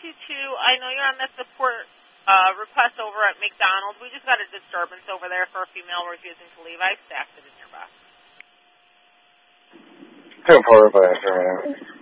I know you're on the support request over at McDonald's. We just got a disturbance over there for a female refusing to leave. I stacked it in your box. 10-4, 5,